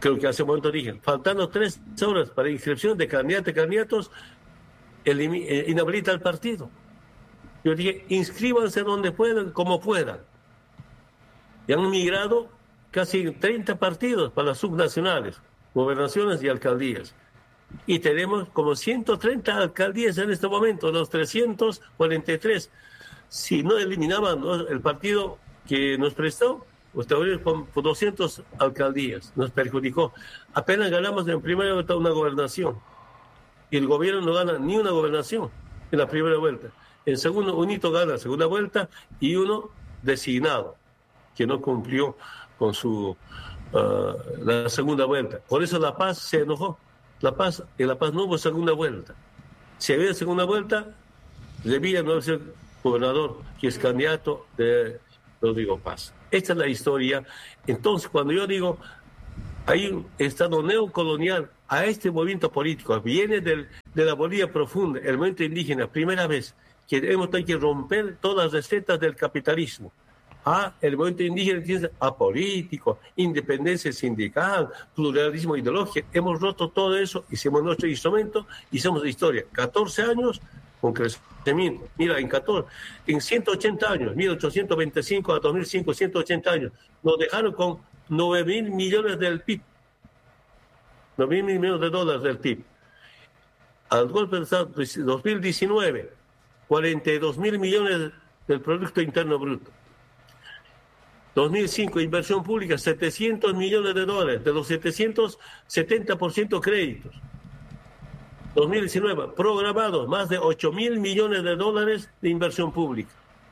creo que hace un momento dije, faltando tres horas para inscripción de candidatos y candidatos, elimi- eh, inhabilita el partido. Yo dije, inscríbanse donde puedan, como puedan. Y han migrado casi treinta partidos para las subnacionales, gobernaciones y alcaldías. Y tenemos como ciento treinta alcaldías en este momento, los trescientos cuarenta y tres. Si no eliminaban, ¿no?, el partido que nos prestó, pues estaríamos con doscientas alcaldías, nos perjudicó. Apenas ganamos en primera vuelta una gobernación. Y el gobierno no gana ni una gobernación en la primera vuelta. En segundo, un hito gana la segunda vuelta y uno designado, que no cumplió con su uh, la segunda vuelta. Por eso La Paz se enojó. La Paz, en La Paz no hubo segunda vuelta. Si había segunda vuelta, debía no ser gobernador, que es candidato de Rodrigo Paz. Esta es la historia. Entonces, cuando yo digo, hay un estado neocolonial a este movimiento político, viene del, de la Bolivia profunda, el movimiento indígena, primera vez que hemos tenido que romper todas las recetas del capitalismo. Ah, el movimiento indígena tiene apolítico, independencia sindical, pluralismo ideológico. Hemos roto todo eso, hicimos nuestro instrumento, hicimos historia. catorce años con crecimiento. Mira, en catorce, en ciento ochenta años, mil ochocientos veinticinco a dos mil cinco, ciento ochenta años, nos dejaron con nueve mil millones del P I B. nueve mil millones de dólares del P I B. Al golpe de dos mil diecinueve, cuarenta y dos mil millones del Producto Interno Bruto. dos mil cinco, inversión pública, setecientos millones de dólares, de los setecientos, setenta por ciento créditos. dos mil diecinueve, programados, más de ocho mil millones de dólares de inversión pública.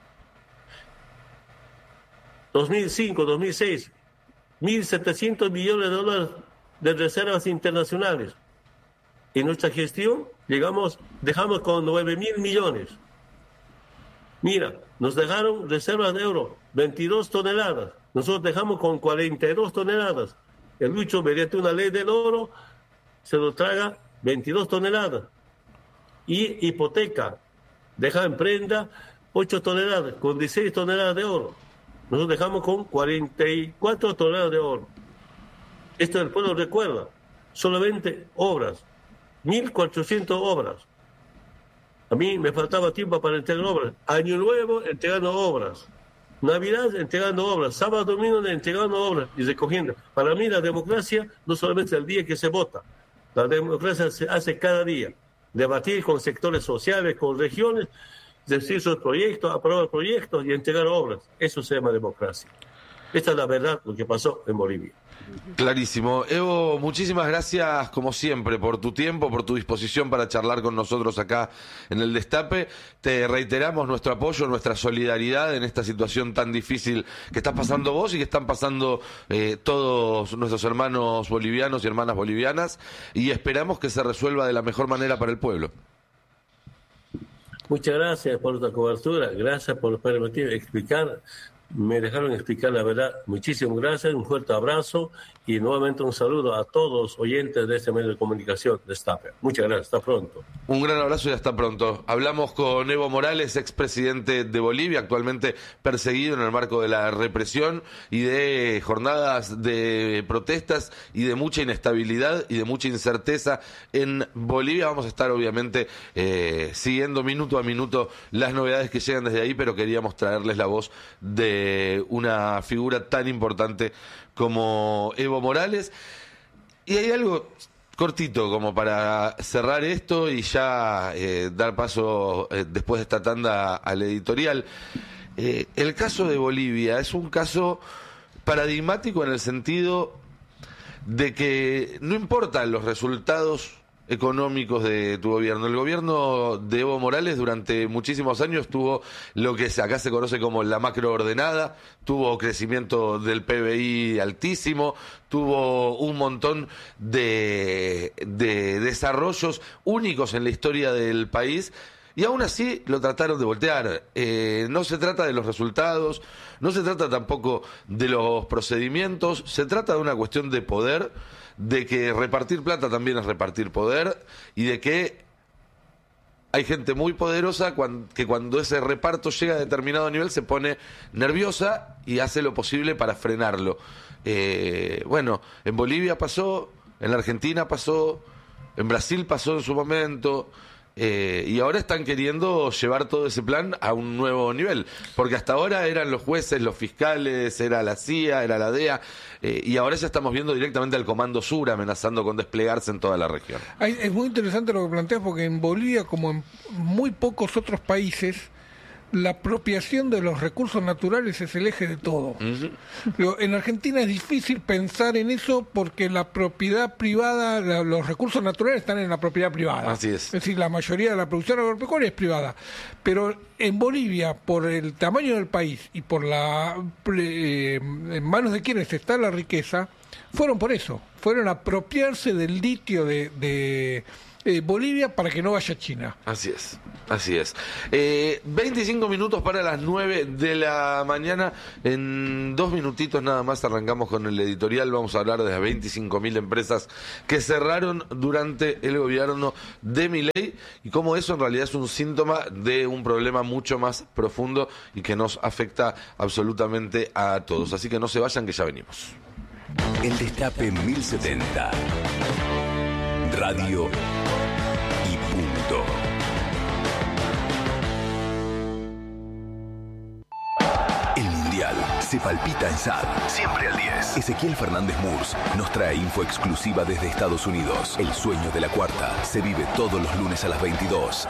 dos mil cinco, dos mil seis, mil setecientos millones de dólares de reservas internacionales. En nuestra gestión, llegamos, dejamos con nueve mil millones. Mira, nos dejaron reservas de oro, veintidós toneladas. Nosotros dejamos con cuarenta y dos toneladas. El Lucho, mediante una ley del oro, se lo traga veintidós toneladas. Y hipoteca, deja en prenda ocho toneladas, con dieciséis toneladas de oro. Nosotros dejamos con cuarenta y cuatro toneladas de oro. Esto el pueblo recuerda. Solamente obras, mil cuatrocientas obras. A mí me faltaba tiempo para entregar obras. Año Nuevo entregando obras. Navidad entregando obras. Sábado, domingo entregando obras y recogiendo. Para mí la democracia no solamente el día que se vota. La democracia se hace cada día. Debatir con sectores sociales, con regiones, decir sus proyectos, aprobar proyectos y entregar obras. Eso se llama democracia. Esta es la verdad, lo que pasó en Bolivia. Clarísimo. Evo, muchísimas gracias como siempre por tu tiempo, por tu disposición para charlar con nosotros acá en el Destape. Te reiteramos nuestro apoyo, nuestra solidaridad en esta situación tan difícil que estás pasando vos y que están pasando eh, todos nuestros hermanos bolivianos y hermanas bolivianas, y esperamos que se resuelva de la mejor manera para el pueblo. Muchas gracias por esta cobertura, gracias por permitirme explicar. Me dejaron explicar la verdad. Muchísimas gracias, un fuerte abrazo y nuevamente un saludo a todos los oyentes de este medio de comunicación de Destape. Muchas gracias, hasta pronto. Un gran abrazo y hasta pronto. Hablamos con Evo Morales, expresidente de Bolivia, actualmente perseguido en el marco de la represión y de jornadas de protestas y de mucha inestabilidad y de mucha incerteza en Bolivia. Vamos a estar obviamente eh, siguiendo minuto a minuto las novedades que llegan desde ahí, pero queríamos traerles la voz de una figura tan importante como Evo Morales. Y hay algo cortito como para cerrar esto y ya eh, dar paso eh, después de esta tanda al editorial. Eh, el caso de Bolivia es un caso paradigmático en el sentido de que no importan los resultados económicos de tu gobierno. El gobierno de Evo Morales durante muchísimos años tuvo lo que acá se conoce como la macroordenada, tuvo crecimiento del P B I altísimo, tuvo un montón de, de desarrollos únicos en la historia del país, y aún así lo trataron de voltear. Eh, no se trata de los resultados, no se trata tampoco de los procedimientos, se trata de una cuestión de poder, de que repartir plata también es repartir poder, y de que hay gente muy poderosa que cuando ese reparto llega a determinado nivel se pone nerviosa y hace lo posible para frenarlo. Eh, bueno, en Bolivia pasó, en la Argentina pasó, en Brasil pasó en su momento, eh, y ahora están queriendo llevar todo ese plan a un nuevo nivel, porque hasta ahora eran los jueces, los fiscales, era la C I A, era la D E A, eh, y ahora ya estamos viendo directamente al Comando Sur amenazando con desplegarse en toda la región. Hay, es muy interesante lo que planteas, porque en Bolivia, como en muy pocos otros países, la apropiación de los recursos naturales es el eje de todo. Uh-huh. En Argentina es difícil pensar en eso porque la propiedad privada, la, los recursos naturales están en la propiedad privada. Así es. Es decir, la mayoría de la producción agropecuaria es privada. Pero en Bolivia, por el tamaño del país y por la eh, en manos de quienes está la riqueza, fueron por eso. Fueron a apropiarse del litio de... de Eh, Bolivia para que no vaya a China. Así es, así es. Eh, veinticinco minutos para las nueve de la mañana. En dos minutitos nada más arrancamos con el editorial. Vamos a hablar de las veinticinco mil empresas que cerraron durante el gobierno de Milei y cómo eso en realidad es un síntoma de un problema mucho más profundo y que nos afecta absolutamente a todos. Así que no se vayan, que ya venimos. El Destape mil setenta. Radio y punto. El Mundial se palpita en S A D. Siempre al diez. Ezequiel Fernández Murs nos trae info exclusiva desde Estados Unidos. El sueño de la cuarta se vive todos los lunes a las veintidós.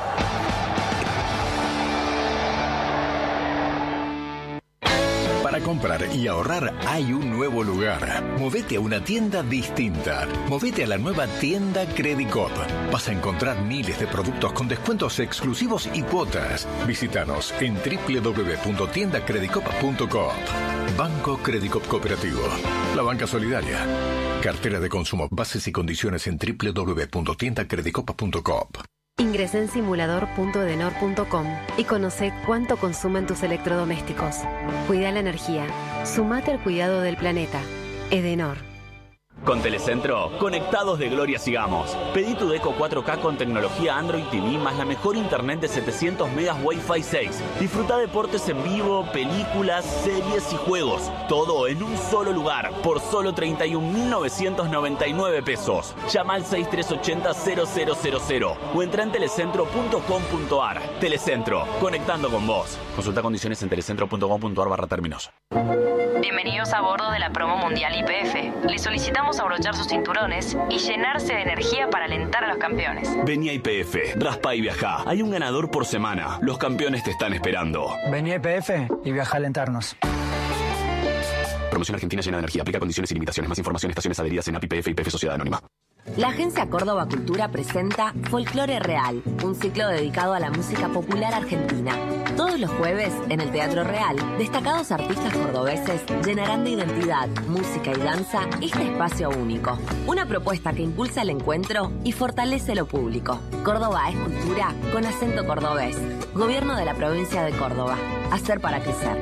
Para comprar y ahorrar hay un nuevo lugar. Movete a una tienda distinta. Movete a la nueva tienda Credicop. Vas a encontrar miles de productos con descuentos exclusivos y cuotas. Visítanos en doble u doble u doble u punto tienda credicop punto coop. Banco Credicop Cooperativo. La banca solidaria. Cartera de consumo. Bases y condiciones en doble u doble u doble u punto tienda credicop punto coop. Ingresá en simulador punto edenor punto com y conoce cuánto consumen tus electrodomésticos. Cuida la energía. Sumate al cuidado del planeta. Edenor. Con Telecentro, conectados de gloria sigamos. Pedí tu Deco cuatro K con tecnología Android T V más la mejor internet de setecientos megas Wi-Fi seis. Disfruta deportes en vivo, películas, series y juegos. Todo en un solo lugar, por solo treinta y un mil novecientos noventa y nueve pesos. Llama al seis tres ocho cero cero cero cero cero o entra en telecentro punto com punto ar. Telecentro, conectando con vos. Consulta condiciones en telecentro punto com punto ar barra términos. Bienvenidos a bordo de la promo mundial Y P F. Les solicitamos abrochar sus cinturones y llenarse de energía para alentar a los campeones. Vení a Y P F, raspa y viajá. Hay un ganador por semana. Los campeones te están esperando. Vení a Y P F y viaja a alentarnos. Promoción Argentina llena de energía. Aplica condiciones y limitaciones. Más información, estaciones adheridas en A P I P F y P F Sociedad Anónima. La Agencia Córdoba Cultura presenta Folclore Real, un ciclo dedicado a la música popular argentina. Todos los jueves, en el Teatro Real, destacados artistas cordobeses llenarán de identidad, música y danza este espacio único. Una propuesta que impulsa el encuentro y fortalece lo público. Córdoba es cultura con acento cordobés. Gobierno de la provincia de Córdoba. Hacer para crecer.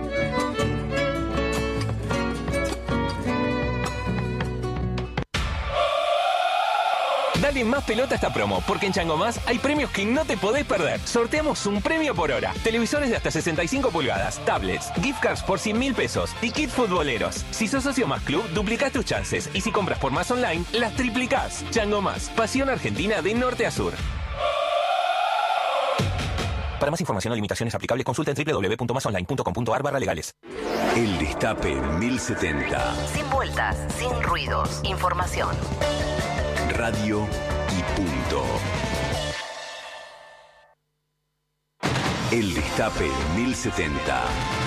Dale más pelota a esta promo, porque en Chango Más hay premios que no te podés perder. Sorteamos un premio por hora. Televisores de hasta sesenta y cinco pulgadas, tablets, gift cards por cien mil pesos y kits futboleros. Si sos socio Más Club, duplicás tus chances. Y si compras por Más Online, las triplicás. Chango Más, pasión argentina de norte a sur. Para más información o limitaciones aplicables, consulta en doble u doble u doble u punto más online punto com punto ar barra legales. El Destape mil setenta. Sin vueltas, sin ruidos, información. Radio y punto. El Destape mil setenta.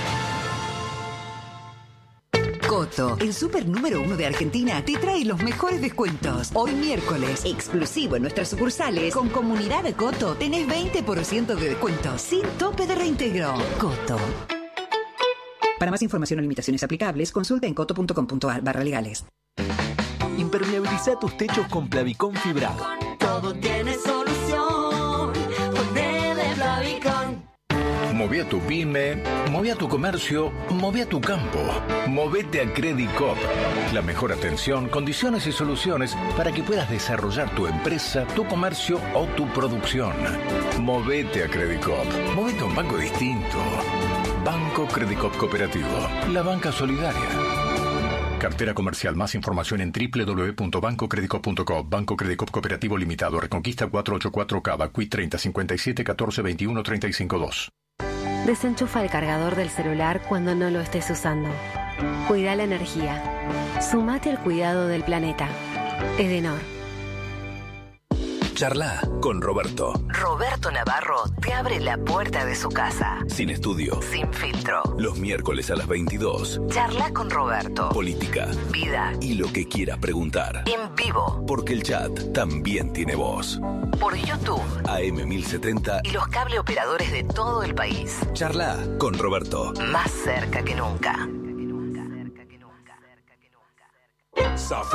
Coto, el super número uno de Argentina, te trae los mejores descuentos. Hoy miércoles, exclusivo en nuestras sucursales, con Comunidad de Coto, tenés veinte por ciento de descuento, sin tope de reintegro. Coto. Para más información o limitaciones aplicables, consulta en coto punto com punto ar barra legales. Impermeabiliza tus techos con Plavicón fibrado. Todo tiene solución. Ponele Plavicón. Moví a tu pyme, moví a tu comercio, moví a tu campo. Movete a Credicop. La mejor atención, condiciones y soluciones para que puedas desarrollar tu empresa, tu comercio o tu producción. Movete a Credicop. Movete a un banco distinto. Banco Credicop Cooperativo. La banca solidaria. Cartera comercial. Más información en doble u doble u doble u punto banco credicop punto com. Banco Credicop Cooperativo Limitado. Reconquista cuatrocientos ochenta y cuatro Cava. Q I treinta cincuenta y siete catorce veintiuno treinta y cinco dos. Desenchufa el cargador del celular cuando no lo estés usando. Cuida la energía. Sumate al cuidado del planeta. Edenor. Charla con Roberto. Roberto Navarro te abre la puerta de su casa. Sin estudio. Sin filtro. Los miércoles a las veintidós. Charla con Roberto. Política. Vida. Y lo que quiera preguntar. En vivo. Porque el chat también tiene voz. Por YouTube. A M mil setenta. Y los cable operadores de todo el país. Charla con Roberto. Más cerca que nunca.